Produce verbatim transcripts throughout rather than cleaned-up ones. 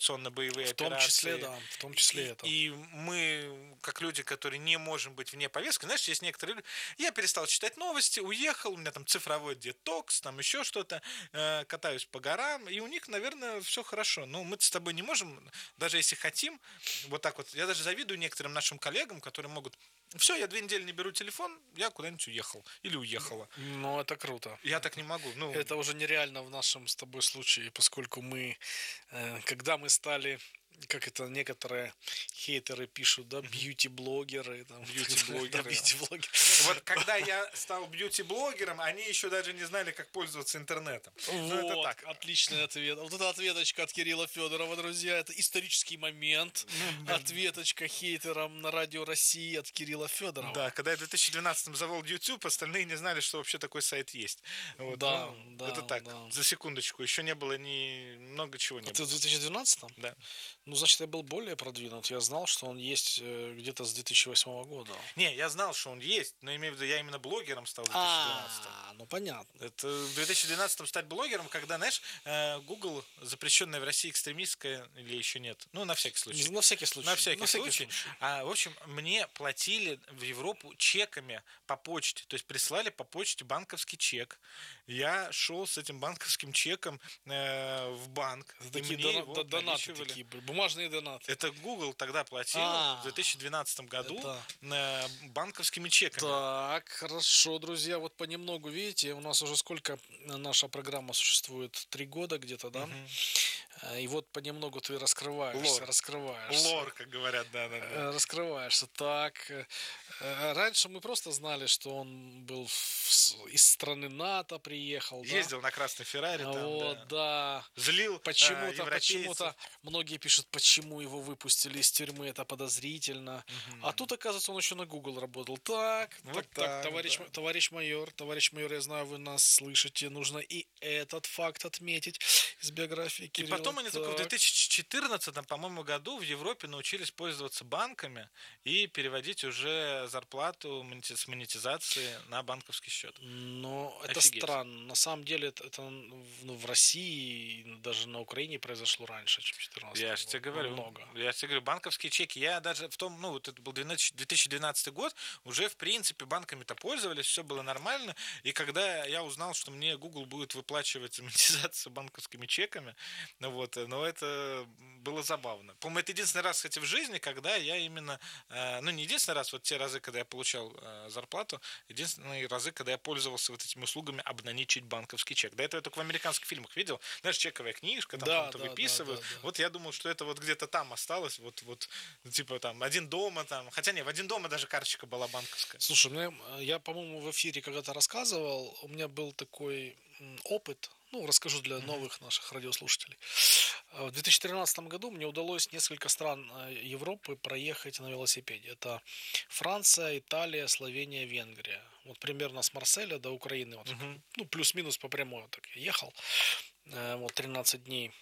диверсионно-боевые В том операции. числе, да, в том числе и, это. И мы, как люди, которые не можем быть вне повестки, знаешь, есть некоторые люди... Я перестал читать новости, уехал, у меня там цифровой детокс, там еще что-то, э, катаюсь по горам, и у них, наверное, все хорошо. Но мы с тобой не можем, даже если хотим, вот так вот. Я даже завидую некоторым нашим коллегам, которые могут... Все, я две недели не беру телефон, я куда-нибудь уехал или уехала. Ну, это круто. Я так не могу. Ну... Это уже нереально в нашем с тобой случае, поскольку мы, э, когда мы стали, как это некоторые хейтеры пишут, да, бьюти-блогеры. Там, бьюти-блогеры. Да, бьюти-блогеры. Вот когда я стал бьюти-блогером, они еще даже не знали, как пользоваться интернетом. Вот, это так. Отличный ответ. Вот это ответочка от Кирилла Федорова, друзья. Это исторический момент. Ну, ответочка хейтерам на Радио России от Кирилла Федорова. Да, когда я в две тысячи двенадцатом завел YouTube, остальные не знали, что вообще такой сайт есть. Вот, да, ну, да. Это так, да. за секундочку. Еще не было ни... много чего не это было. в две тысячи двенадцатом? Да. Ну, значит, я был более продвинут. Я знал, что он есть где-то с две тысячи восьмого года. Не, я знал, что он есть, но имею в виду, я именно блогером стал в две тысячи двенадцатом. А, ну понятно. Это в две тысячи двенадцатом стать блогером, когда, знаешь, Google, запрещенная в России экстремистская, или еще нет? Ну, на всякий случай. На всякий случай. На всякий, на всякий случай. случай. А, в общем, мне платили в Европу чеками по почте. То есть прислали по почте банковский чек. Я шел с этим банковским чеком э, в банк. Это такие дона- донаты такие, бумажные донаты. Это Google тогда платил А, в две тысячи двенадцатом году это... банковскими чеками. Так, хорошо, друзья. Вот понемногу, видите, у нас уже сколько наша программа существует? Три года где-то, да? Угу. И вот понемногу ты раскрываешься, Лор. раскрываешься. Лор, как говорят, да, да, да. Раскрываешься. Так, раньше мы просто знали, что он был из страны НАТО, приехал. Ездил да? на красной Феррари там, вот, да. да. Злил почему-то, э, почему-то многие пишут, почему его выпустили из тюрьмы, это подозрительно. Угу. А тут, оказывается, он еще на Google работал. Так, вот так, так, так, товарищ, да. товарищ майор, товарищ майор, я знаю, вы нас слышите, нужно и этот факт отметить из биографии Кирилла. И потом они так. только в две тысячи четырнадцатом, по-моему, году в Европе научились пользоваться банками и переводить уже зарплату с монетизации на банковский счет. Но это Офигеть. Странно. На самом деле это, это ну, в России, даже на Украине произошло раньше, чем в две тысячи четырнадцатом. Я же тебе говорю. Много. Я же тебе говорю, банковские чеки. Я даже в том, ну, вот это был две тысячи двенадцатый год, уже в принципе банками-то пользовались, все было нормально. И когда я узнал, что мне Google будет выплачивать монетизацию банковскими чеками, ну вот, но это было забавно. По-моему, это единственный раз, кстати, в жизни, когда я именно, э, ну не единственный раз, вот те разы, когда я получал э, зарплату, единственные разы, когда я пользовался вот этими услугами обналичить банковский чек. До этого я только в американских фильмах видел, знаешь, чековая книжка, там да, да, выписывают. Да, да, да. Вот я думал, что это вот где-то там осталось, вот, вот, типа там один дома там, хотя не, в один дома даже карточка была банковская. Слушай, мне, я, по-моему, в эфире когда-то рассказывал, у меня был такой опыт, ну, расскажу для новых наших радиослушателей. В две тысячи тринадцатом году мне удалось несколько стран Европы проехать на велосипеде. Это Франция, Италия, Словения, Венгрия. Вот примерно с Марселя до Украины. Вот, uh-huh. Ну, плюс-минус по прямой вот так я ехал. Вот тринадцать дней.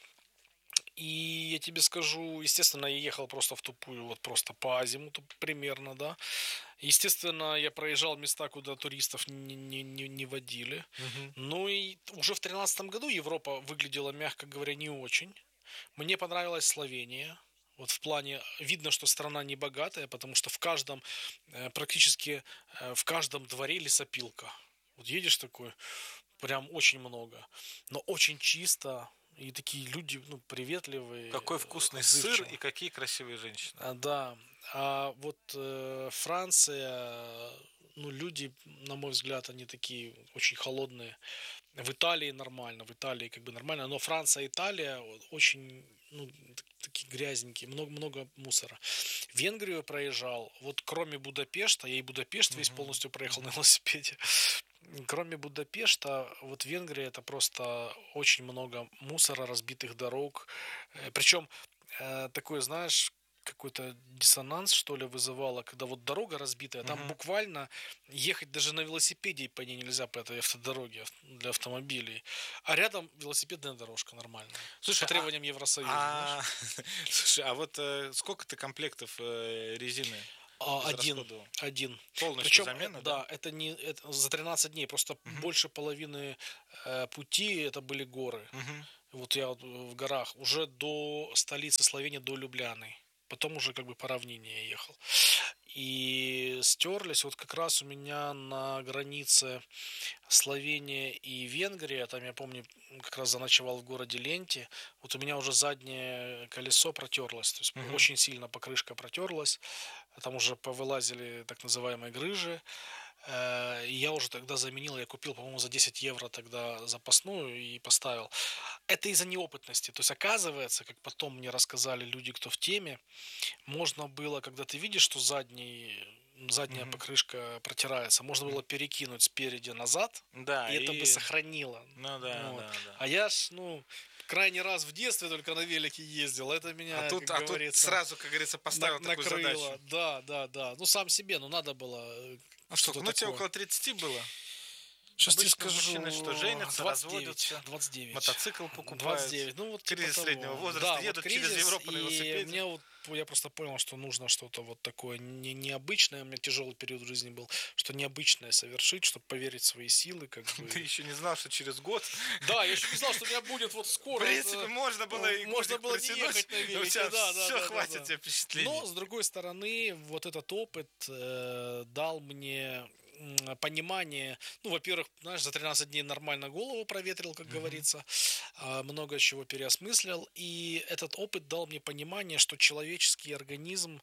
И я тебе скажу, естественно, я ехал просто в тупую, вот просто по азимуту примерно, да. Естественно, я проезжал места, куда туристов не, не, не, не водили. Uh-huh. Ну и уже в тринадцатом году Европа выглядела, мягко говоря, не очень. Мне понравилась Словения. Вот в плане, видно, что страна не богатая, потому что в каждом, практически в каждом дворе лесопилка. Вот едешь такой, прям очень много. Но очень чисто. И такие люди, ну, приветливые. Какой вкусный отзывчивые. Сыр и какие красивые женщины. А, да. А вот э, Франция, ну, люди, на мой взгляд, они такие очень холодные. В Италии нормально, в Италии как бы нормально. Но Франция, Италия очень, ну, такие грязненькие, много-много мусора. В Венгрию проезжал, вот кроме Будапешта, я и Будапешт весь mm-hmm. полностью проехал mm-hmm. на велосипеде. Кроме Будапешта, вот Венгрия это просто очень много мусора, разбитых дорог. Причем э, такой, знаешь, какой-то диссонанс, что ли, вызывало, когда вот дорога разбитая, там uh-huh. буквально ехать даже на велосипеде по ней нельзя, по этой автодороге для автомобилей. А рядом велосипедная дорожка нормальная. Слушай, по требованиям а, Евросоюза. А... Слушай, а вот э, сколько ты комплектов э, резины? Один, один. Полностью Причем, замена, да, да? это не это за тринадцать дней, просто uh-huh. больше половины э, пути это были горы. Uh-huh. Вот я вот в горах уже до столицы Словении, до Любляны. Потом уже как бы по равнине я ехал. И стерлись вот как раз у меня на границе Словения и Венгрия. Там, я помню, как раз заночевал в городе Ленте. Вот у меня уже заднее колесо протерлось. То есть Мгм. очень сильно покрышка протерлась. Там уже повылазили так называемые грыжи. Э, и я уже тогда заменил, я купил, по-моему, за десять евро тогда запасную и поставил. Это из-за неопытности. То есть, оказывается, как потом мне рассказали люди, кто в теме, можно было, когда ты видишь, что задний, задняя Мгм. покрышка протирается, можно было перекинуть спереди назад, Да, и это бы и... сохранило. Ну да, Вот. да, да. А я ж, ну, крайний раз в детстве только на велике ездил. Это А меня, тут, как а тут говорится, сразу, как говорится, на- поставил такую накрыло. задачу. Да, да, да. Ну, сам себе, ну, надо было э, А что-то сколько? Ну, тебе такое. около тридцати было? Сейчас тебе Обычно скажу, мужчины что, женятся, двадцать девять, разводятся, двадцать девять, мотоцикл двадцать покупают, девять, ну вот типа кризис того. среднего возраста, Да, вот едут через кризис, Европу на и велосипеде. мне вот, я просто понял, что нужно что-то вот такое не, необычное, у меня тяжелый период в жизни был, что необычное совершить, чтобы поверить в свои силы, как бы. Ты еще не знал, что через год... Да, я еще не знал, что у меня будет вот В скоро. принципе, э, можно было и можно годик было не протянуть, ехать на и у велике, тебя да, да, все да, да, хватит да. тебе впечатлений. Но, с другой стороны, вот этот опыт э, дал мне м, понимание, ну, во-первых, знаешь, за тринадцать дней нормально голову проветрил, как Мгм. говорится, а, много чего переосмыслил, и этот опыт дал мне понимание, что человеческий организм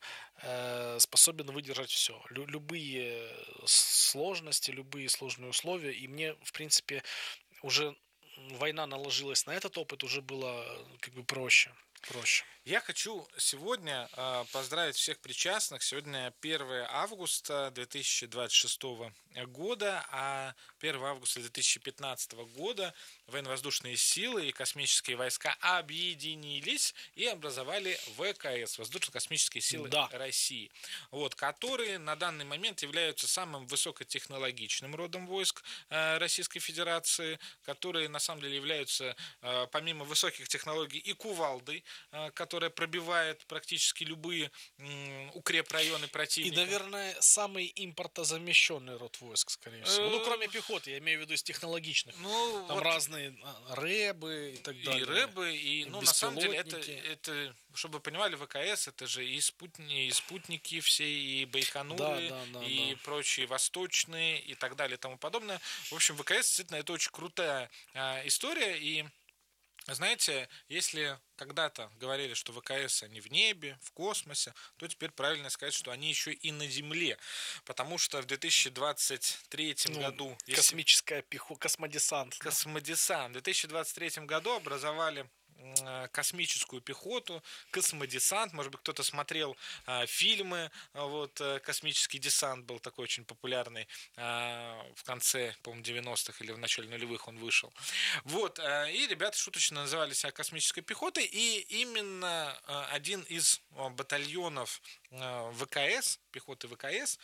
э, способен выдержать все, любые сложности, любые сложные условия, и мне, в принципе, уже война наложилась на этот опыт, уже было э, как бы проще, проще. Я хочу сегодня э, поздравить всех причастных. Сегодня первое августа две тысячи двадцать шестого года, а первого августа две тысячи пятнадцатого года военно-воздушные силы и космические войска объединились и образовали ВКС, Воздушно-космические силы Да. России, вот, которые на данный момент являются самым высокотехнологичным родом войск э, Российской Федерации, которые на самом деле являются, э, помимо высоких технологий, и кувалдой, э, которая пробивает практически любые м, укрепрайоны И, противника. наверное, самый импортозамещенный род войск, скорее всего. Ну, Э, кроме пехоты, я имею в виду из технологичных. Ну, Там вот разные а, рэбы и так далее. и рэбы, и, и ну, на самом деле, это, беспилотники. это, чтобы вы понимали, ВКС, это же и, спутни, и спутники все, и Да, Байконуры, да, да, и да. прочие восточные, и так далее, и тому подобное. В общем, ВКС, действительно, это очень крутая а, история, и знаете, если когда-то говорили, что ВКС они в небе, в космосе, то теперь правильно сказать, что они еще и на Земле. Потому что в две тысячи двадцать третьем Ну, году... если- космическая пехота, космодесант. да. Космодесант. В две тысячи двадцать третьем году образовали э, космическую пехоту, космодесант. Может быть, кто-то смотрел э, фильмы. а Вот э, космический десант был такой очень популярный э, в конце, по-моему, девяностых или в начале нулевых он вышел. Вот, э, и ребята шуточно называли себя космической пехотой, и именно э, один из э, батальонов э, ВКС, пехоты ВКС,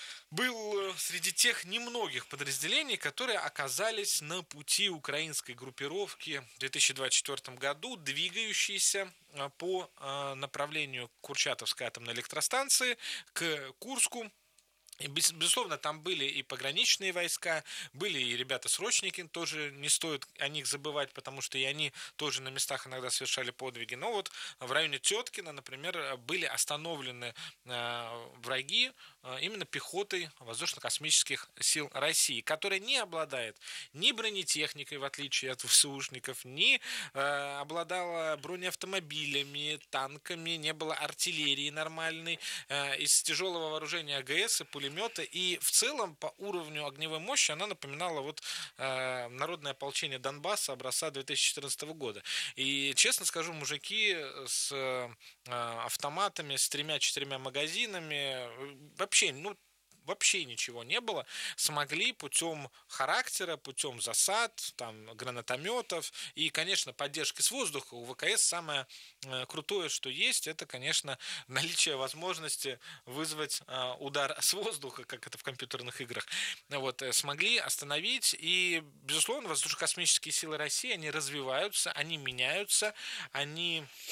был э, среди тех немногих подразделений, которые оказались на пути украинской группировки в две тысячи двадцать четвёртом году, двигающейся э, по э, направлению Курчатовской атомной электростанции к Курску. И, без- безусловно, там были и пограничные войска, были и ребята-срочники, тоже не стоит о них забывать, потому что и они тоже на местах иногда совершали подвиги. Но вот в районе Теткина, например, были остановлены э, враги э, именно пехотой воздушно-космических сил России, которая не обладает ни бронетехникой, в отличие от ВСУшников, ни э, обладала бронеавтомобилями, танками, не было артиллерии нормальной, э, из тяжелого вооружения АГС и пулемета, и в целом по уровню огневой мощи она напоминала вот э, народное ополчение Донбасса образца две тысячи четырнадцатого года. И честно скажу, мужики с э, автоматами, с тремя-четырьмя магазинами, э, вообще, ну, вообще ничего не было, смогли путем характера, путем засад, там, гранатометов и, конечно, поддержки с воздуха. У ВКС самое э, крутое, что есть, это, конечно, наличие возможности вызвать э, удар с воздуха, как это в компьютерных играх. Вот, э, смогли остановить, и, безусловно, воздушно-космические силы России, они развиваются, они меняются, они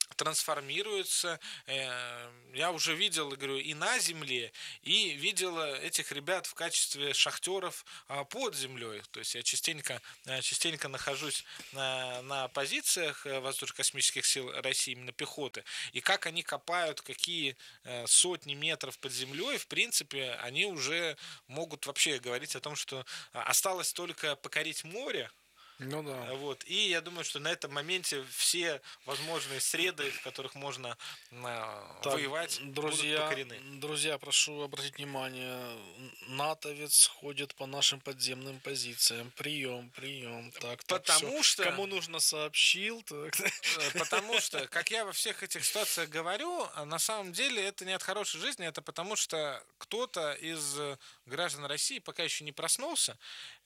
трансформируется. Я уже видел, говорю, и на земле, и видел этих ребят в качестве шахтеров под землей. То есть я частенько, частенько нахожусь на, на позициях воздушно-космических сил России, именно пехоты, и как они копают, какие сотни метров под землей, в принципе, они уже могут вообще говорить о том, что осталось только покорить море. Ну да. Вот. И я думаю, что на этом моменте все возможные среды, в которых можно э, Так, воевать, друзья, будут покорены. Друзья, прошу обратить внимание, натовец ходит по нашим подземным позициям. Прием, прием. Так, так, Потому всё. что... Кому нужно, сообщил. Так. Потому что, как я во всех этих ситуациях говорю, на самом деле это не от хорошей жизни, это потому что кто-то из граждан России пока еще не проснулся.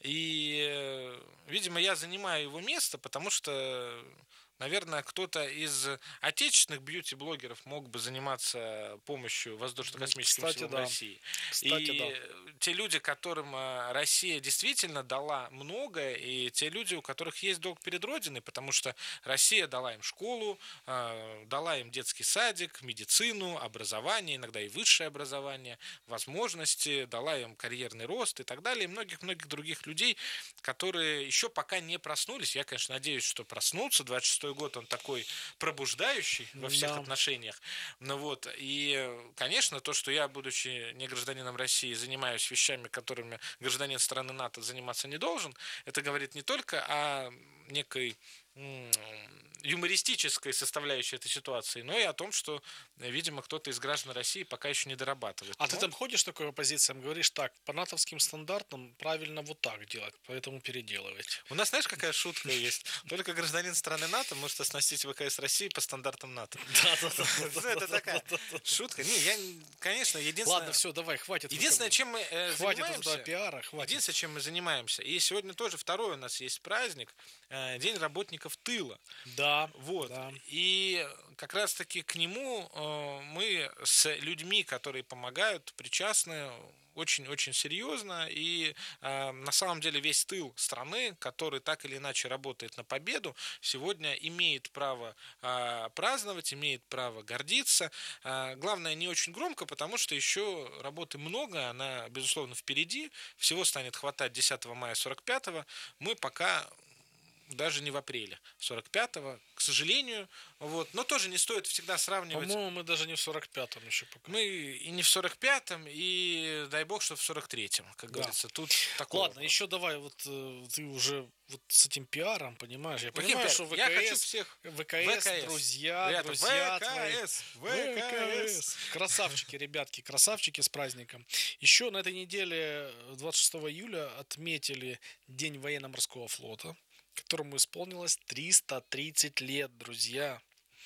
И, видимо, я занимаю его место, потому что, наверное, кто-то из отечественных бьюти-блогеров мог бы заниматься помощью воздушно-космическим Кстати, силам да. России. Кстати, И да. те люди, которым Россия действительно дала многое, и те люди, у которых есть долг перед Родиной, потому что Россия дала им школу, дала им детский садик, медицину, образование, иногда и высшее образование, возможности, дала им карьерный рост и так далее, и многих-многих других людей, которые еще пока не проснулись. Я, конечно, надеюсь, что проснутся. двадцать шестой год, он такой пробуждающий во всех Да. отношениях. Ну вот, и, конечно, то, что я, будучи не гражданином России, занимаюсь вещами, которыми гражданин страны НАТО заниматься не должен, это говорит не только о некой юмористической составляющей этой ситуации, но и о том, что, видимо, кто-то из граждан России пока еще не дорабатывает. А но... ты там ходишь такой оппозициям, говоришь, так, по натовским стандартам правильно вот так делать, поэтому переделывать. У нас, знаешь, какая шутка есть? Только гражданин страны НАТО может оснастить ВКС России по стандартам НАТО. Да-да-да. Это такая шутка. Не, я, конечно, единственное... Ладно, все, давай, хватит. Единственное, чем мы э, хватит занимаемся... пиара, хватит. Единственное, чем мы занимаемся. И сегодня тоже второй у нас есть праздник. Э, День работников тыла. Да. Вот. Да. И как раз-таки к нему э, мы с людьми, которые помогают, причастны очень-очень серьезно. И э, на самом деле весь тыл страны, который так или иначе работает на победу, сегодня имеет право э, праздновать, имеет право гордиться. Э, главное, не очень громко, потому что еще работы много, она, безусловно, впереди. Всего станет хватать десятого мая сорок пятого. Мы пока... даже не в апреле сорок пятого, к сожалению, вот, но тоже не стоит всегда сравнивать. По-моему, мы даже не в сорок пятом еще пока. Мы и не в сорок пятом, и дай бог, что в сорок третьем, как да. говорится, тут такого. Ладно, еще давай, вот ты уже вот с этим пиаром, понимаешь, я Каким понимаю, пиар? что ВКС, я хочу всех... ВКС, ВКС. друзья, Ребята, друзья ВКС, твои. ВКС. ВКС. Красавчики, ребятки, красавчики, с праздником. Еще на этой неделе, двадцать шестого июля, отметили День военно-морского флота, которому исполнилось триста тридцать лет, друзья.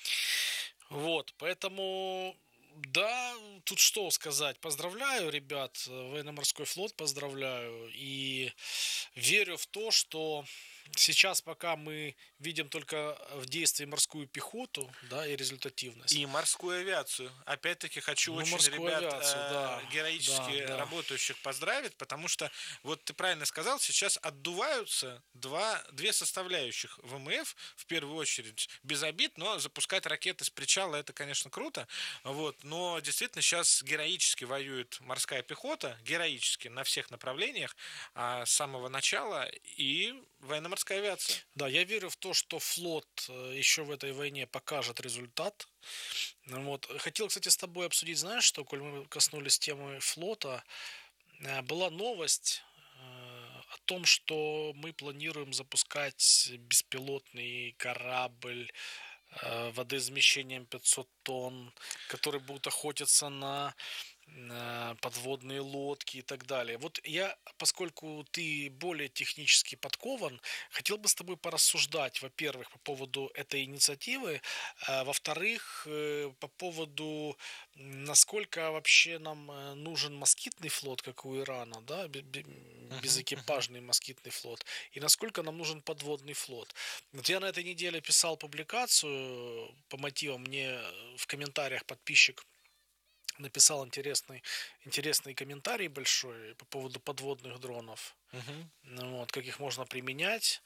Вот, поэтому, да, тут что сказать. Поздравляю, ребят, военно-морской флот поздравляю. И верю в то, что сейчас пока мы видим только в действии морскую пехоту, да, и результативность. И морскую авиацию. Опять-таки хочу ну, очень ребят авиацию, да, героически да, да. работающих поздравить, потому что, вот ты правильно сказал, сейчас отдуваются два, две составляющих ВМФ, в первую очередь, без обид, но запускать ракеты с причала, это, конечно, круто, вот, но действительно сейчас героически воюет морская пехота, героически на всех направлениях, а, с самого начала, и военно-морская авиация. Да, я верю в то, что флот еще в этой войне покажет результат. Вот. Хотел, кстати, с тобой обсудить, знаешь, что, коль мы коснулись темы флота, была новость о том, что мы планируем запускать беспилотный корабль водоизмещением пятьсот тонн, который будет охотиться на подводные лодки и так далее. Вот я, поскольку ты более технически подкован, хотел бы с тобой порассуждать, во-первых, по поводу этой инициативы, а во-вторых, по поводу, насколько вообще нам нужен москитный флот, как у Ирана, да, безэкипажный москитный флот, и насколько нам нужен подводный флот. Вот я на этой неделе писал публикацию по мотивам, мне в комментариях подписчик написал интересный, интересный комментарий большой по поводу подводных дронов. Uh-huh. Вот, как их можно применять.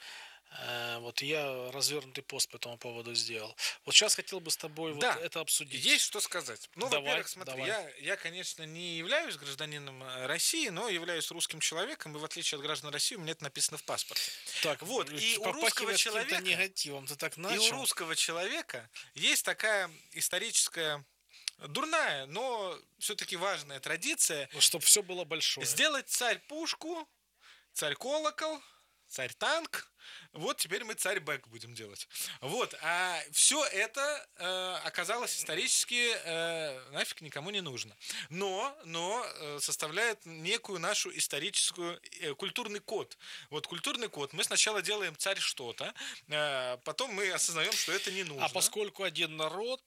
Э, Вот я развернутый пост по этому поводу сделал. Вот сейчас хотел бы с тобой вот Да, это обсудить. есть что сказать. Ну, Давай, во-первых, смотри, давай. я, я, конечно, не являюсь гражданином э, России, но являюсь русским человеком, и в отличие от граждан России, у меня это написано в паспорте. Так, Вот, э, и ч- у русского попахивает каким-то человека, негативом. Ты так и у начал. русского человека есть такая историческая, дурная, но все-таки важная традиция Чтобы все было большое. сделать царь-пушку, царь-колокол, царь-танк. Вот теперь мы царь-бэк будем делать. Вот, а все это э, оказалось исторически э, нафиг никому не нужно. Но, но э, составляет некую нашу историческую, э, культурный код. Вот культурный код. Мы сначала делаем царь что-то, э, потом мы осознаем, что это не нужно. А поскольку один народ,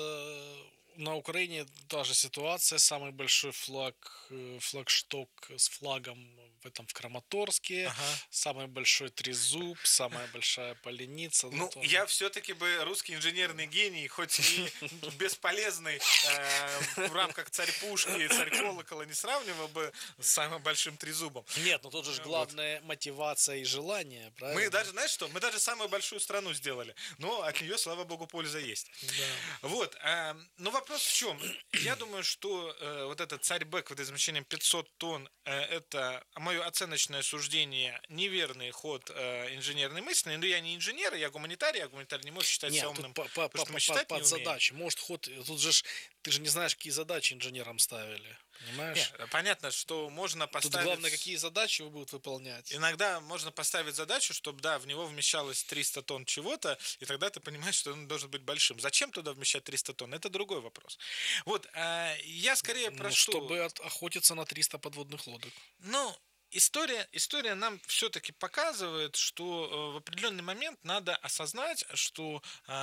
э, на Украине та же ситуация, самый большой флаг, э, флагшток с флагом в этом в Краматорске, Ага. самый большой трезуб, самая большая поленница. Ну, тоже. я все-таки бы русский инженерный гений, хоть и бесполезный э, в рамках царь-пушки и царь-колокола, не сравнивал бы с самым большим трезубом. Нет, ну тут же ж Вот. главная мотивация и желание, правильно? Мы даже, знаешь что, мы даже самую большую страну сделали, но от нее, слава богу, польза есть. Да. Вот, э, но вопрос в чем? Я думаю, что э, вот этот царь-бэк, вот измещением пятьсот тонн, э, это мое оценочное суждение, неверный ход э, инженерной мысли. Но я не инженер, я гуманитарий, а гуманитарий не может считать Нет, себя тут умным, по, по, потому что мы по- считать под не умеем. задачи. Может, ход, тут же ж, ты же не знаешь, какие задачи инженерам ставили, понимаешь? Нет, понятно, что можно поставить... Тут главное, какие задачи вы будут выполнять. Иногда можно поставить задачу, чтобы, да, в него вмещалось триста тонн чего-то, и тогда ты понимаешь, что он должен быть большим. Зачем туда вмещать триста тонн? Это другой вопрос. Вот, а, я скорее про Ну, что... чтобы от- охотиться на триста подводных лодок. Ну, история, история нам все-таки показывает, что э, в определенный момент надо осознать, что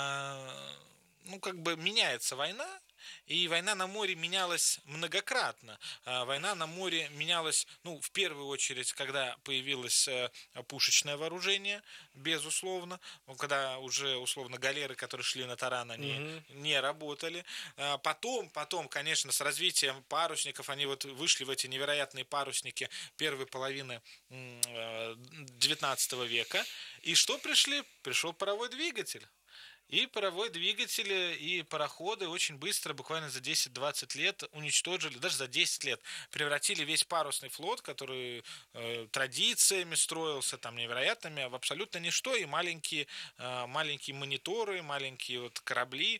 э, ну, как бы меняется война, и война на море менялась многократно. А война на море менялась, ну, в первую очередь, когда появилось э, пушечное вооружение, безусловно, ну, когда уже, условно, галеры, которые шли на таран, они Мгм. не работали. А потом, потом, конечно, с развитием парусников, они вот вышли в эти невероятные парусники первой половины девятнадцатого века. И что пришли? Пришел паровой двигатель. И паровой двигатель и пароходы очень быстро, буквально за десять-двадцать лет уничтожили, даже за десять лет, превратили весь парусный флот, который э, традициями строился, там, невероятными, в абсолютно ничто. И маленькие, э, маленькие мониторы, маленькие вот корабли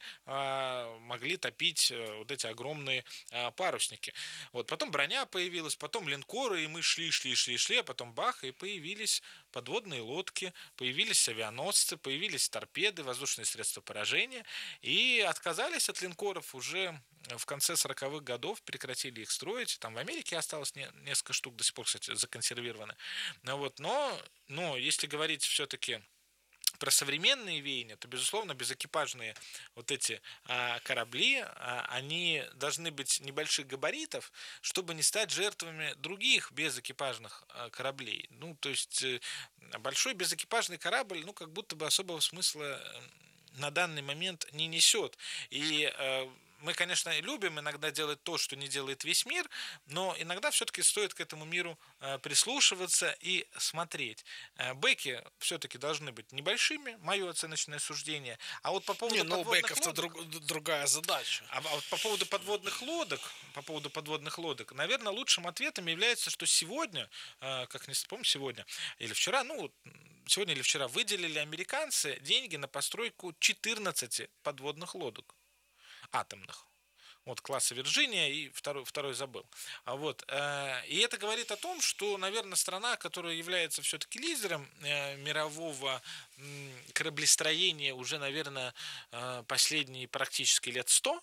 э, могли топить э, вот эти огромные э, парусники. Вот. Потом броня появилась, потом линкоры, и мы шли, шли, шли, шли, а потом бах, и появились подводные лодки, появились авианосцы, появились торпеды, воздушные средства поражения, и отказались от линкоров уже в конце сороковых годов, прекратили их строить. Там в Америке осталось не, несколько штук, до сих пор, кстати, законсервированы. Ну, вот, но, но если говорить все-таки про современные веяния, то, безусловно, безэкипажные вот эти а, корабли, а, они должны быть небольших габаритов, чтобы не стать жертвами других безэкипажных а, кораблей. Ну, то есть э, большой безэкипажный корабль, ну, как будто бы особого смысла на данный момент не несет. И э, мы, конечно, любим иногда делать то, что не делает весь мир, но иногда все-таки стоит к этому миру э, прислушиваться и смотреть. Э, бэки все-таки должны быть небольшими, мое оценочное суждение. А вот по поводу Не, ну у подводных бэков-то лодок... друг- другая задача. А вот по поводу подводных лодок, по поводу подводных лодок, наверное, лучшим ответом является, что сегодня, э, как не помню, сегодня или вчера, ну, сегодня или вчера выделили американцы деньги на постройку четырнадцати подводных лодок атомных. Вот класса Вирджиния и второй, второй забыл. А вот, э, и это говорит о том, что, наверное, страна, которая является все-таки лидером э, мирового м, кораблестроения уже, наверное, э, последние практически лет сто,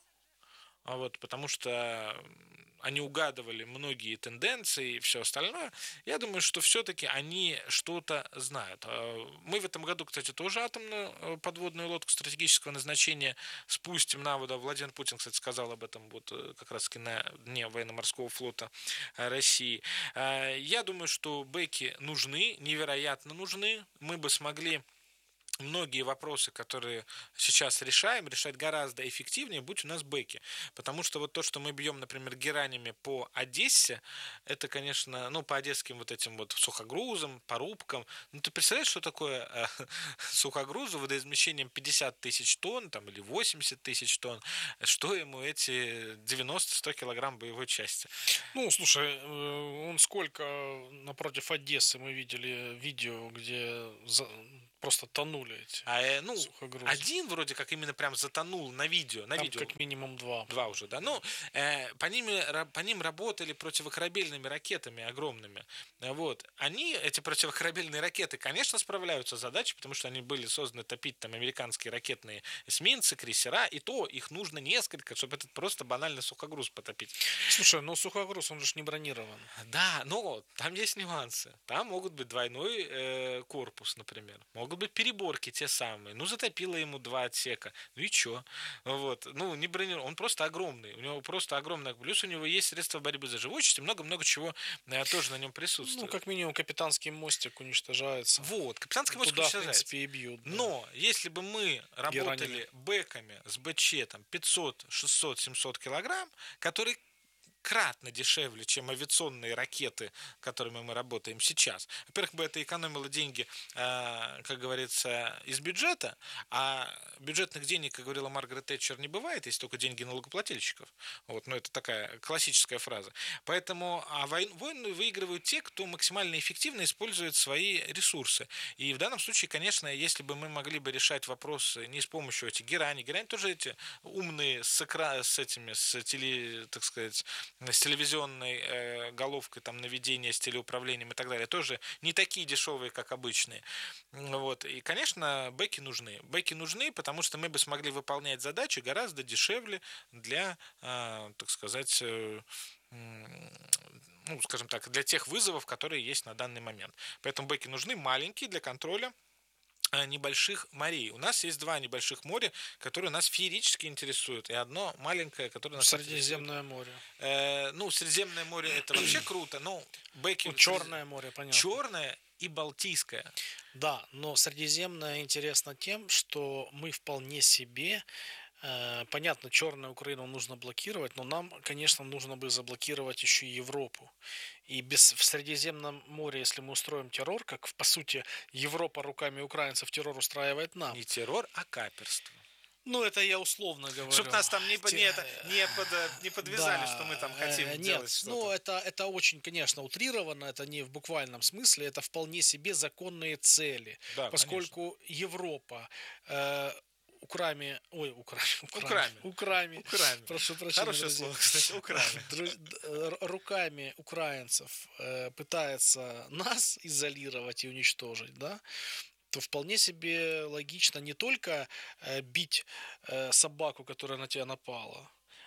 а вот, потому что они угадывали многие тенденции и все остальное. Я думаю, что все-таки они что-то знают. Мы в этом году, кстати, тоже атомную подводную лодку стратегического назначения спустим на воду. Владимир Путин, кстати, сказал об этом вот как раз-таки на Дне военно-морского флота России. Я думаю, что бэки нужны, невероятно нужны. Мы бы смогли многие вопросы, которые сейчас решаем, решать гораздо эффективнее, будь у нас бэки. Потому что вот то, что мы бьем, например, геранями по Одессе, это, конечно, ну, по одесским вот этим вот сухогрузам, порубкам. Ну, ты представляешь, что такое э, сухогрузу водоизмещением пятьдесят тысяч тонн там, или восемьдесят тысяч тонн? Что ему эти девяносто-сто килограмм боевой части? Ну, слушай, э, он сколько напротив Одессы мы видели видео, где за- просто тонули эти А, э, ну, сухогрузы. один вроде как именно прям затонул на видео. На Там видео. как минимум два. Два уже, да. Ну, э, по, ним, ра- по ним работали противокорабельными ракетами огромными. Э, Вот. Они, эти противокорабельные ракеты, конечно, справляются с задачей, потому что они были созданы топить там американские ракетные эсминцы, крейсера, и то их нужно несколько, чтобы этот просто банальный сухогруз потопить. Слушай, ну сухогруз, он же ж не бронирован. Да, но там есть нюансы. Там могут быть двойной э, корпус, например. Могут быть переборки те самые. Ну, затопило ему два отсека. Ну и чё? Вот. Ну, не бронирован. Он просто огромный. У него просто огромный. Плюс у него есть средства борьбы за живучесть и много-много чего э, тоже на нем Ну, присутствует. как минимум, капитанский мостик уничтожается. Вот. Капитанский мостик Туда, в уничтожается. принципе, и бьют. да. Но если бы мы работали Геранями. бэками с БЧ там пятьсот, шестьсот, семьсот килограмм, которые кратно дешевле, чем авиационные ракеты, которыми мы работаем сейчас. Во-первых, бы это экономило деньги, э, как говорится, из бюджета, а бюджетных денег, как говорила Маргарет Тэтчер, не бывает, есть только деньги налогоплательщиков. Вот, ну, это такая классическая фраза. Поэтому а войн, войны выигрывают те, кто максимально эффективно использует свои ресурсы. И в данном случае, конечно, если бы мы могли бы решать вопросы не с помощью этих герани, герань тоже эти умные с, экра... с этими, с теле, так сказать, с телевизионной э, головкой, там, наведения, с телеуправлением и так далее, тоже не такие дешевые, как обычные. Вот. И, конечно, бэки нужны. Бэки нужны, потому что мы бы смогли выполнять задачи гораздо дешевле для, э, так сказать, э, ну, скажем так, для тех вызовов, которые есть на данный момент. Поэтому бэки нужны маленькие для контроля небольших морей. У нас есть два небольших моря, которые нас феерически интересуют, и одно маленькое, которое нас Средиземное интересует. море. Э, ну, Средиземное море это вообще круто, но бэки... Ну, Черное море, понятно. Черное и Балтийское. Да, но Средиземное интересно тем, что мы вполне себе, э, понятно, Черную Украину нужно блокировать, но нам, конечно, нужно бы заблокировать еще и Европу. И без, в Средиземном море, если мы устроим террор, как по сути Европа руками украинцев террор устраивает нам. Не террор, а каперство. Ну, это я условно говорю. Чтобы нас там не, Те- не, это, не, под, не подвязали, Да, что мы там э, хотим Нет, делать что-то. ну это, это очень, конечно, утрировано, это не в буквальном смысле, это вполне себе законные цели. Да, Поскольку Европа э, Украме, ой, Украме, Украме. Украме, Украме. прошу прощения, Хорошее друзья. слово, кстати, Украме. Дру- д- р- руками украинцев э, пытается нас изолировать и уничтожить, да, то вполне себе логично не только э, бить э, собаку, которая на тебя напала,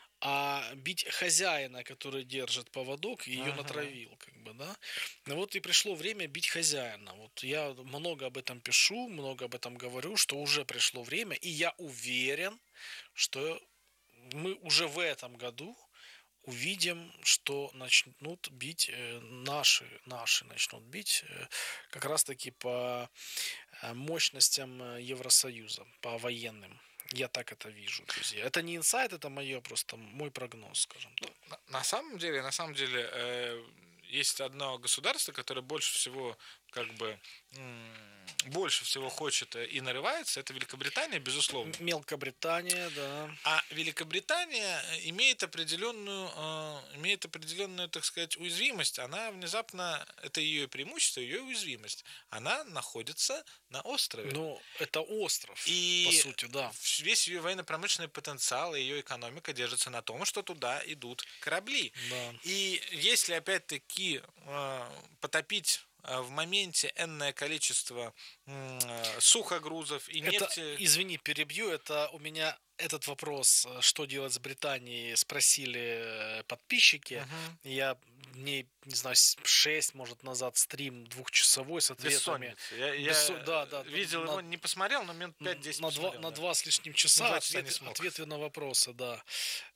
а бить хозяина, который держит поводок и ее Ага. натравил, как бы, да. Ну вот и пришло время бить хозяина. Вот я много об этом пишу, много об этом говорю, что уже пришло время, и я уверен, что мы уже в этом году увидим, что начнут бить э, наши, наши начнут бить э, как раз-таки по э, мощностям э, Евросоюза, по военным. Я так это вижу, друзья. Это не инсайт, это мое просто мой прогноз, скажем так. На, на самом деле, на самом деле, э, есть одно государство, которое больше всего, как бы, м, больше всего хочет и нарывается, это Великобритания, безусловно. Мелкобритания, да. А Великобритания имеет определенную, э, имеет определенную, так сказать, уязвимость. Она внезапно, это ее преимущество, ее уязвимость. Она находится на острове. Ну, это остров, И по сути, да. весь ее военно-промышленный потенциал и ее экономика держится на том, что туда идут корабли. Да. И если опять-таки э, потопить э, в моменте энное количество э, сухогрузов и Это, нефти... извини, перебью, это у меня этот вопрос, э, что делать с Британией, спросили э, подписчики. Мгм. Я дней, не знаю, с- шесть, может, назад стрим двухчасовой с ответами. Бессонница. Я, я Бессо- да, да, видел на- его, не посмотрел, но минут пять-десять на два, посмотрел, на да. два с лишним часа два часа не ответы, смог. ответы на вопросы, да.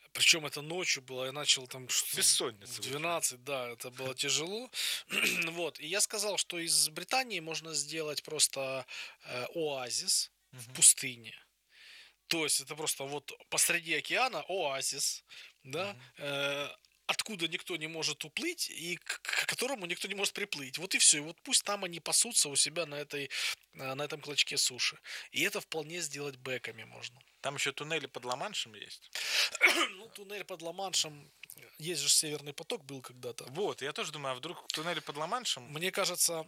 Причем это ночью было, я начал там Бессонница. в двенадцать, да, это было тяжело. Вот, и я сказал, что из Британии можно сделать просто э, оазис в Мгм. пустыне. То есть это просто вот посреди океана оазис, да, Мгм. э, откуда никто не может уплыть и к, к которому никто не может приплыть. Вот и все. И вот пусть там они пасутся у себя на, этой, э, на этом клочке суши. И это вполне сделать бэками можно. Там еще туннели под Ла-Маншем есть. Ну, туннель под Ла-Маншем, есть же Северный поток был когда-то. Вот, я тоже думаю, а вдруг туннели под Ла-Маншем... Мне кажется,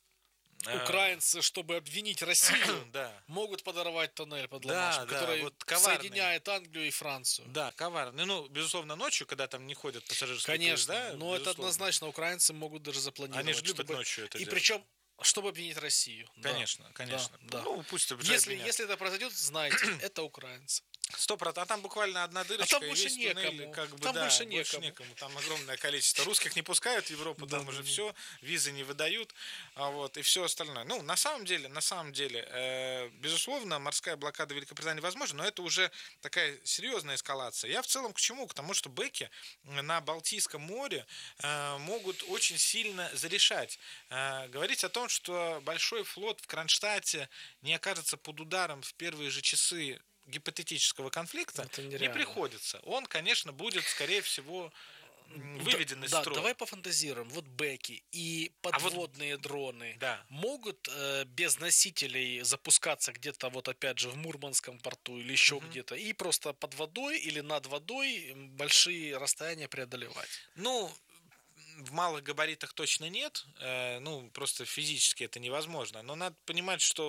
э, украинцы, чтобы обвинить Россию, Да, могут подорвать туннель под Да, Ла-Маншем, да, который вот коварный. соединяет Англию и Францию. да, коварный. Ну, безусловно, ночью, когда там не ходят пассажирские Конечно, поезда, но это безусловно. однозначно украинцы могут даже запланировать. Они же любят чтобы- ночью это И делать. причем, чтобы обвинить Россию. Да, Конечно, конечно. да. Ну, пусть уже Если, обвинят. если это произойдет, знайте, это украинцы. Сто процентов. А там буквально одна дырочка, там и больше весь туннель, некому. как бы, Там да, больше некому. Там огромное количество. Русских не пускают в Европу, Да, там да, уже да. все, визы не выдают, а вот, и все остальное. Ну, на самом деле, на самом деле, э, безусловно, морская блокада Великобритании возможна, но это уже такая серьезная эскалация. Я в целом к чему? К тому, что бэки на Балтийском море э, могут очень сильно зарешать. Э, говорить о том, что большой флот в Кронштадте не окажется под ударом в первые же часы гипотетического конфликта, Это не нереально. приходится. Он, конечно, будет, скорее всего, м, выведен из Да, строя. давай пофантазируем. Вот бэки и А вот- подводные дроны Да. могут э, без носителей запускаться где-то вот опять же в Мурманском порту или еще Мгм. где-то и просто под водой или над водой м, большие расстояния преодолевать. Ну, в малых габаритах точно нет, э, ну, просто физически это невозможно. Но надо понимать, что,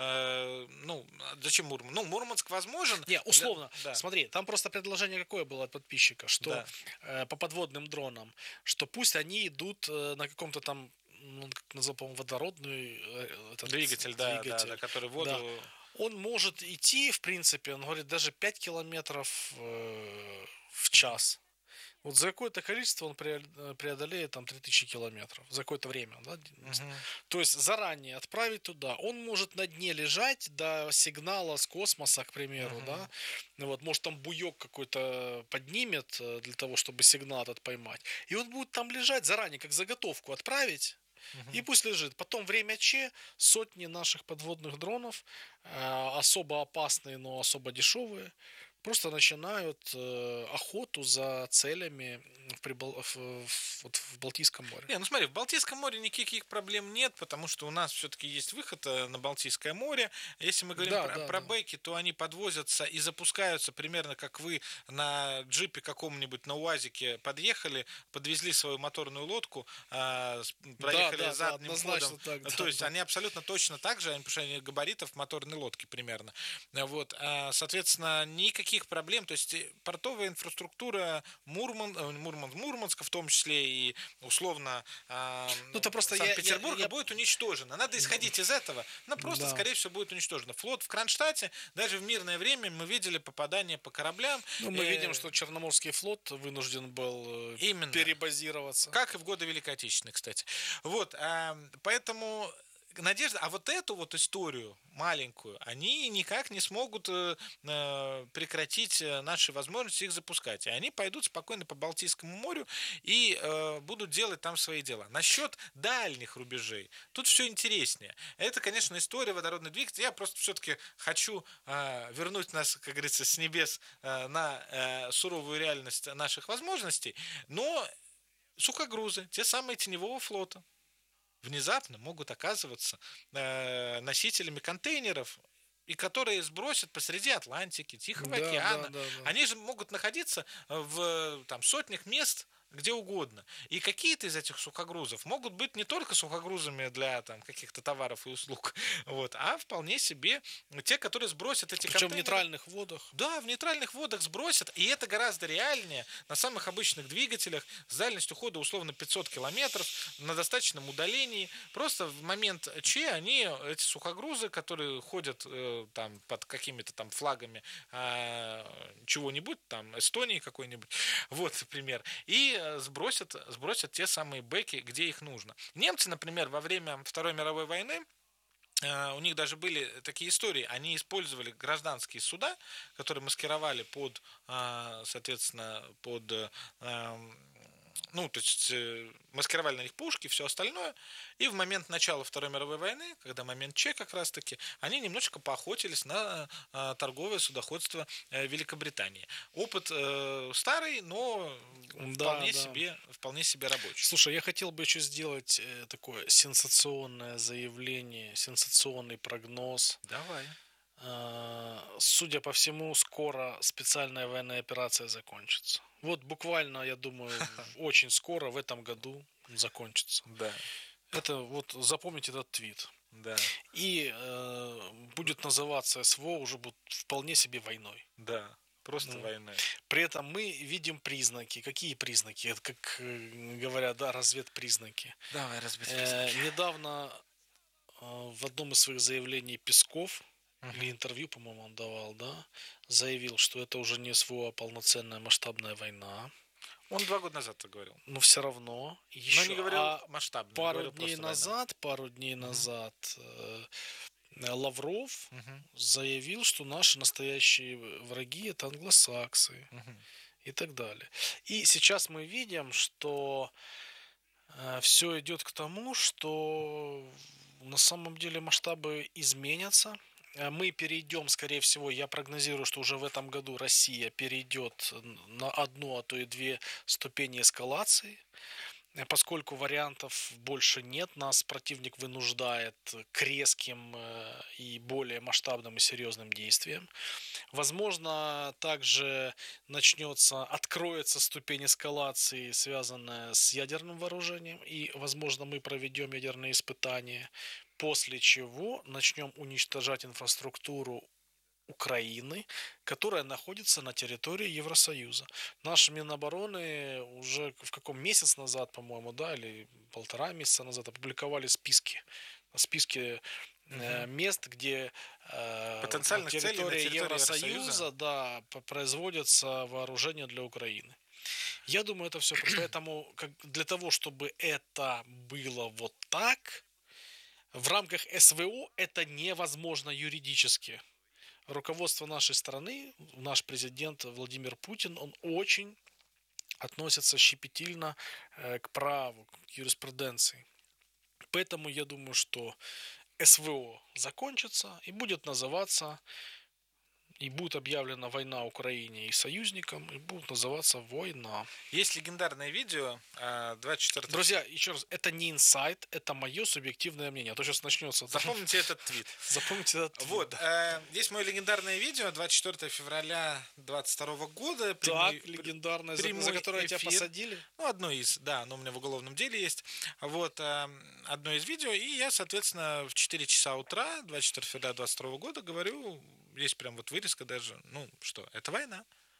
э, ну, а зачем Мурманск? Ну, Мурманск возможен. Не, условно, Для- да. смотри, там просто предложение какое было от подписчика, что Да. э, по подводным дронам, что пусть они идут э, на каком-то там, ну, он как назвал, по-моему, водородный э, этот Двигатель, да, да, двигатель. да, который воду... Он может идти, в принципе, он говорит, даже пять километров э, в час. Вот за какое-то количество он прео- преодолеет там три тысячи километров. За какое-то время. Да? Мгм. То есть заранее отправить туда. Он может на дне лежать до сигнала с космоса, к примеру. Мгм. Да? Ну вот, может там буек какой-то поднимет э, для того, чтобы сигнал этот поймать. И он будет там лежать заранее, как заготовку отправить. Мгм. И пусть лежит. Потом время Че, сотни наших подводных дронов, э, особо опасные, но особо дешевые, просто начинают э, охоту за целями в, Прибал... в, в- вот в Балтийском море. Не, ну смотри, в Балтийском море никаких проблем нет, потому что у нас все-таки есть выход э, на Балтийское море. Если мы говорим Да, про, да, про да. бэки, то они подвозятся и запускаются примерно как вы на джипе каком-нибудь, на УАЗике подъехали, подвезли свою моторную лодку, а, с- проехали да, да, задним однозначно ходом. так, да, то есть да. они абсолютно точно так же, потому что они габаритов моторной лодки примерно. Вот, а, соответственно, никаких проблем. То есть э, портовая инфраструктура Мурман, э, Мурман, Мурманска в том числе и условно а, Ну, это просто я- Санкт-Петербурга я- я- будет уничтожена. Надо исходить из этого. Она просто, Да. скорее всего, будет уничтожена. Флот в Кронштадте, даже в мирное время мы видели попадание по кораблям. Ну, мы Э, видим, что Черноморский флот вынужден был э, Именно. перебазироваться. Как и в годы Великой Отечественной, кстати. Вот, а, поэтому надежда, а вот эту вот историю маленькую, они никак не смогут э, э, прекратить э, наши возможности их запускать. И они пойдут спокойно по Балтийскому морю и э, будут делать там свои дела. Насчет дальних рубежей, тут все интереснее. Это, конечно, история водородных двигателей. Я просто все-таки хочу э, вернуть нас, как говорится, с небес э, на э, суровую реальность наших возможностей, но сухогрузы, те самые теневого флота, внезапно могут оказываться э, носителями контейнеров, и которые сбросят посреди Атлантики, Тихого Да, океана. да, да, да. Они же могут находиться в там, сотнях мест, где угодно. И какие-то из этих сухогрузов могут быть не только сухогрузами для там, каких-то товаров и услуг, вот, а вполне себе те, которые сбросят эти Причем в контейнеры. нейтральных водах. Да, в нейтральных водах сбросят, и это гораздо реальнее на самых обычных двигателях с дальностью хода условно пятьсот километров на достаточном удалении. Просто в момент Че они, эти сухогрузы, которые ходят э, там под какими-то там флагами э, чего-нибудь, там Эстонии какой-нибудь, вот, например, и э, сбросят, сбросят те самые бэки, где их нужно. Немцы, например, во время Второй мировой войны у них даже были такие истории, они использовали гражданские суда, которые маскировали под, соответственно, под, ну, то есть маскировали на них пушки, все остальное, и в момент начала Второй мировой войны, когда момент Че как раз-таки, они немножечко поохотились на торговое судоходство Великобритании. Опыт старый, но Да, вполне да. себе, вполне себе рабочий. Слушай, я хотел бы еще сделать э, такое сенсационное заявление, сенсационный прогноз. Давай. А, Судя по всему, скоро специальная военная операция закончится. Вот буквально, я думаю, очень скоро, в этом году закончится. Да. Это вот запомните этот твит. Да. И э, будет называться СВО уже будет вполне себе войной. Да. Просто Ну, войной. При этом мы видим признаки. Какие признаки? Это, как э, говорят, да, разведпризнаки. Давай, разведпризнаки. Э, недавно э, в одном из своих заявлений Песков, Мгм. или интервью, по-моему, он давал, да, заявил, что это уже не СВО, а полноценная масштабная война. Он два года назад так говорил. Но все равно. Еще, Но не говорил а масштабно. пару говорил дней просто война. назад, пару дней Мгм. назад э, Лавров Мгм. заявил, что наши настоящие враги это англосаксы Мгм. и так далее. И сейчас мы видим, что все идет к тому, что на самом деле масштабы изменятся. Э, Мы перейдем, скорее всего, я прогнозирую, что уже в этом году Россия перейдет на одну, а то и две ступени эскалации. Э, Поскольку вариантов больше нет, нас противник вынуждает к резким э, и более масштабным и серьезным действиям. Возможно, также начнется, откроется ступень эскалации, связанная с ядерным вооружением, и, возможно, мы проведем ядерные испытания, после чего начнем уничтожать инфраструктуру Украины, которая находится на территории Евросоюза. Наш Минобороны уже в каком месяц назад, по-моему, да, или полтора месяца назад опубликовали списки, списки э, мест, где э, на Потенциальных целей на территории территории Евросоюза, Евросоюза. да, п- производятся вооружения для Украины. Я думаю, это все. Поэтому как, для того, чтобы это было вот так, в рамках СВО это невозможно юридически. Руководство нашей страны, наш президент Владимир Путин, он очень относится щепетильно э, к праву, к юриспруденции. Поэтому я думаю, что СВО закончится и будет называться, и будет объявлена война Украине и союзникам, и будет называться война. Есть легендарное видео а, двадцать четвёртого Друзья, еще раз, это не инсайт, это мое субъективное мнение. А то сейчас начнется. Запомните этот твит. Запомните этот твит. Вот, да. э, есть мое легендарное видео двадцать четвёртого февраля двадцать второго года. Так, прямой- легендарное, за, прямой за которое тебя эфир. посадили. Ну, одно из, да, оно у меня в уголовном деле есть. Вот, э, одно из видео. И я, соответственно, в четыре часа утра двадцать четвёртого февраля двадцать второго года говорю, есть прям вот вырезка даже, ну, что, это война.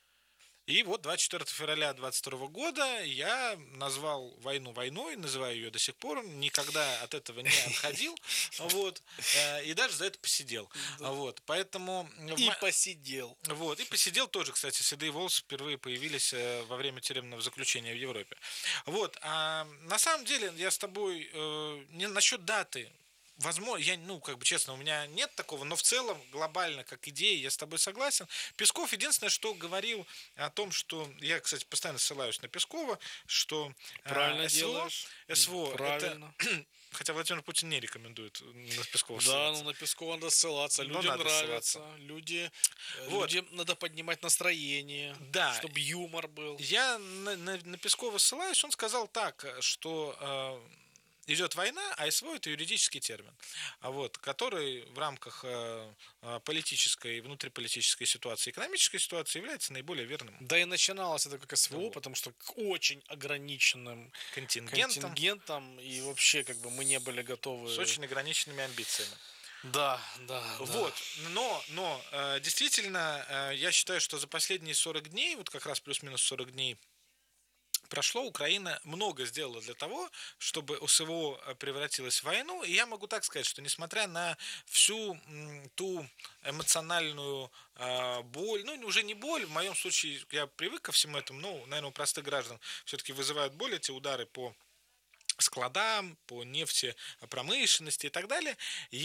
И вот двадцать четвёртого февраля двадцать второго года я назвал войну войной, называю ее до сих пор, никогда от этого не отходил, вот, и даже за это посидел, вот, поэтому... И посидел. Вот, и посидел тоже, кстати, седые волосы впервые появились во время тюремного заключения в Европе. Вот, а на самом деле я с тобой э, не насчет даты. Возможно, я, ну, как бы честно, у меня нет такого, но в целом, глобально, как идея, я с тобой согласен. Песков единственное, что говорил о том, что, я, кстати, постоянно ссылаюсь на Пескова, что Правильно э, СВО, делаешь. СВО Правильно. это... Хотя Владимир Путин не рекомендует на Пескова Да, ссылаться. ну на Пескова надо ссылаться. Но Людям надо нравится. ссылаться. Люди, Вот. Людям надо поднимать настроение. Да. Чтобы юмор был. Я на, на, на Пескова ссылаюсь, он сказал так, что э, идет война, а СВО это юридический термин, а вот, который в рамках э, политической, внутриполитической ситуации, экономической ситуации является наиболее верным. Да и начиналось это как СВО, Ну, потому что к очень ограниченным контингентом, контингентам, и вообще как бы мы не были готовы. С очень ограниченными амбициями. Да, да. Вот, да. но, но э, действительно, э, я считаю, что за последние сорок дней, вот как раз плюс-минус сорок дней прошло, Украина много сделала для того, чтобы СВО превратилась в войну. И я могу так сказать, что несмотря на всю м, ту эмоциональную э, боль, ну, уже не боль, в моем случае я привык ко всему этому, ну, наверное, у простых граждан все-таки вызывают боль эти удары по складам, по нефтепромышленности и так далее.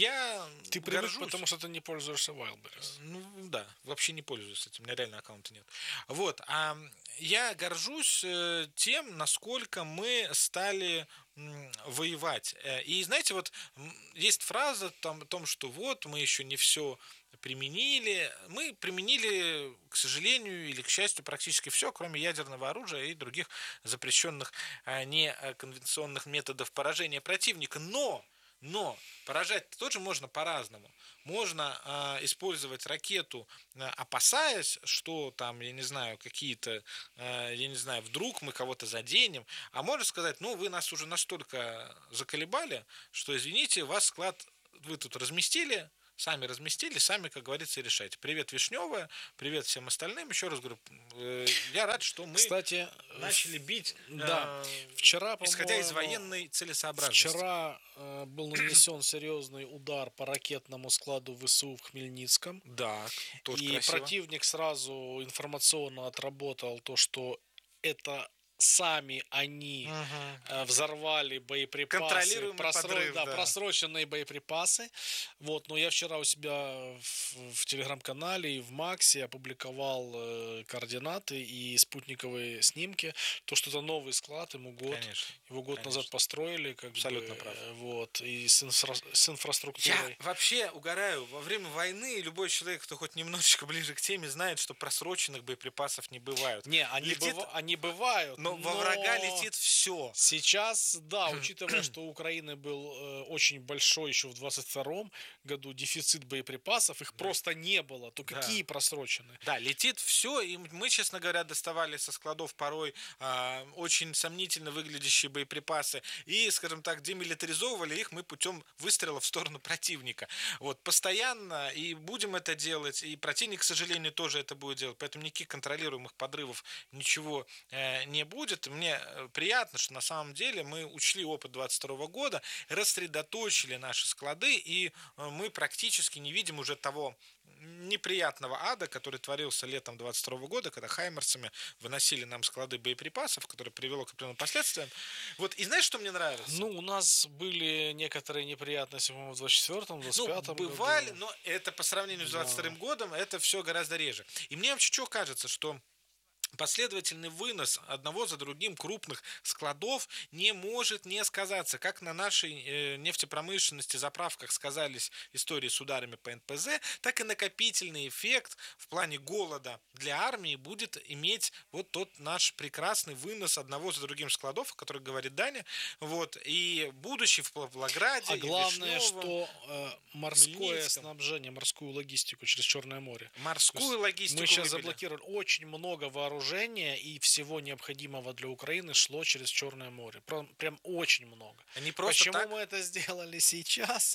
Я Ты привык, горжусь. потому что ты не пользуешься Wildberries. Ну да, вообще не пользуюсь этим, у меня реально аккаунта нет. Вот, а я горжусь э, тем, насколько мы стали м, воевать. Э, И знаете, вот м, есть фраза там, о том, что вот мы еще не все применили. Мы применили, к сожалению или к счастью, практически все, кроме ядерного оружия и других запрещенных а, неконвенционных методов поражения противника. Но, но поражать тоже можно по-разному. Можно э, использовать ракету, э, опасаясь, что там, я не знаю, какие-то, э, я не знаю, вдруг мы кого-то заденем. А можно сказать, ну, вы нас уже настолько заколебали, что, извините, вас склад вы тут разместили, сами разместили, сами, как говорится, решайте. Привет, Вишневая, привет всем остальным. Еще раз говорю, э, я рад, что мы Кстати, начали бить, да, э, вчера, исходя из по-моему, военной целесообразности. Вчера э, был нанесен серьезный удар по ракетному складу ВСУ в Хмельницком. Да, тоже И красиво. противник сразу информационно отработал то, что это сами они Угу. э, взорвали боеприпасы, Контролируемый просро- подрыв, да, да. просроченные боеприпасы. Вот, но я вчера у себя в, в телеграм-канале и в Максе опубликовал э, координаты и спутниковые снимки. То, что это новый склад, ему год, Конечно, его год конечно. назад построили, как Абсолютно бы, прав. э, вот, и с, инфра- с инфраструктурой. Я вообще угораю. Во время войны любой человек, кто хоть немножечко ближе к теме, знает, что просроченных боеприпасов не бывают. Не, они, Летит- быва- они бывают, Но, во врага летит все. Сейчас, да, учитывая, что у Украины был э, очень большой еще в двадцать втором году дефицит боеприпасов, их Да. просто не было, то Да. какие просроченные? Да, летит все, и мы, честно говоря, доставали со складов порой а, очень сомнительно выглядящие боеприпасы и, скажем так, демилитаризовывали их мы путем выстрела в сторону противника. Вот, постоянно, и будем это делать, и противник, к сожалению, тоже это будет делать, поэтому никаких контролируемых подрывов ничего э, не будет. Мне приятно, что на самом деле мы учли опыт двадцать второго года, рассредоточили наши склады, и мы практически не видим уже того неприятного ада, который творился летом двадцать второго года, когда хаймерсами выносили нам склады боеприпасов, которое привело к определенным последствиям. Вот, и знаешь, что мне нравится? Ну, у нас были некоторые неприятности, по-моему, в двадцать четвёртом, двадцать пятом ну, бывали, году. но это по сравнению с двадцать вторым Да. годом, это все гораздо реже. И мне вообще что кажется, что последовательный вынос одного за другим крупных складов не может не сказаться. Как на нашей э, нефтепромышленности, заправках сказались истории с ударами по эн пэ зэ, так и накопительный эффект в плане голода для армии будет иметь вот тот наш прекрасный вынос одного за другим складов, о которых говорит Даня. Вот, и будущий в Павлограде, А и в главное, Вишневом, что э, морское Хмельницком. снабжение, морскую логистику через Черное море. морскую логистику Мы сейчас выбили. заблокировали очень много вооружения и всего необходимого для Украины шло через Черное море. Прям, прям очень много. Они просто Почему так... мы это сделали сейчас?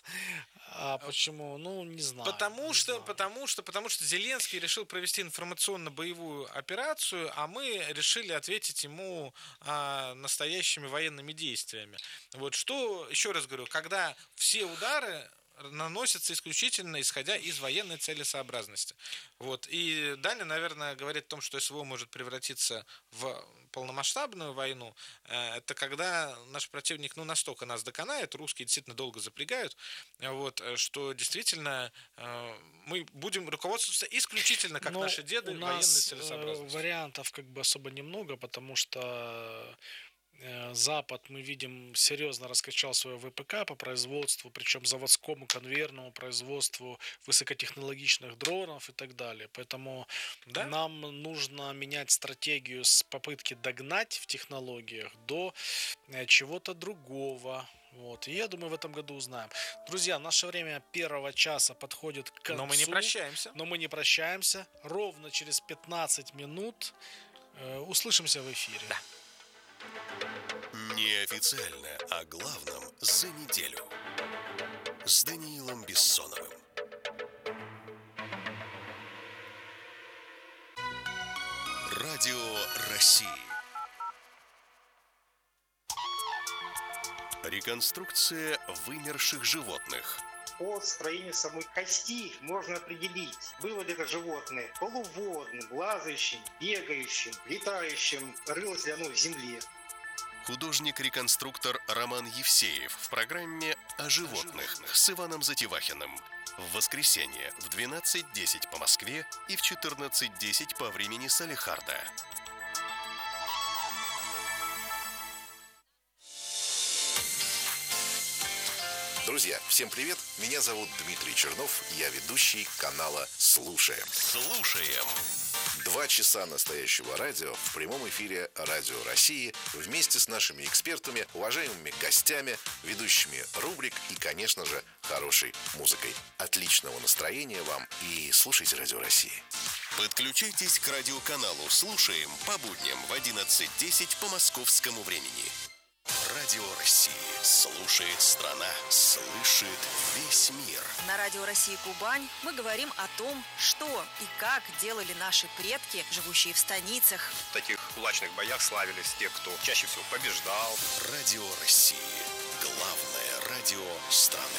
А почему? Ну, не знаю. Потому не что, знаю. потому что, потому что Зеленский решил провести информационно-боевую операцию, а мы решили ответить ему а, настоящими военными действиями. Вот что, еще раз говорю, когда все удары наносятся исключительно исходя из военной целесообразности. Вот. И Даня, наверное, говорит о том, что СВО может превратиться в полномасштабную войну. Это когда наш противник ну, настолько нас доконает, русские действительно долго запрягают, вот, что действительно мы будем руководствоваться исключительно, как Но наши деды, у военной нас целесообразностью. вариантов как бы особо немного, потому что Запад, мы видим, серьезно раскачал свое вэ пэ ка по производству, причем заводскому конвейерному производству высокотехнологичных дронов и так далее. Поэтому да? нам нужно менять стратегию с попытки догнать в технологиях до чего-то другого. Вот. И я думаю, в этом году узнаем. Друзья, наше время первого часа подходит к концу. Но мы не прощаемся. Но мы не прощаемся. Ровно через пятнадцать минут э, услышимся в эфире. Да. Неофициально о главном за неделю с Даниилом Бессоновым. Радио России. Реконструкция вымерших животных. По строению самой кости можно определить, было ли это животное полуводным, лазающим, бегающим, летающим, рылось ли оно в земле. художник-реконструктор Роман Евсеев в программе «О животных» с Иваном Затевахиным. В воскресенье в двенадцать десять по Москве и в четырнадцать десять по времени Салехарда. Друзья, всем привет! Меня зовут Дмитрий Чернов, я ведущий канала «Слушаем». Слушаем. Два часа настоящего радио в прямом эфире Радио России вместе с нашими экспертами, уважаемыми гостями, ведущими рубрик и, конечно же, хорошей музыкой. Отличного настроения вам и слушайте Радио России. Подключайтесь к радиоканалу «Слушаем» по будням в одиннадцать десять по московскому времени. Радио России. Слушает страна, слышит весь мир. На Радио России Кубань мы говорим о том, что и как делали наши предки, живущие в станицах. В таких кулачных боях славились те, кто чаще всего побеждал. Радио России. Главное радио страны.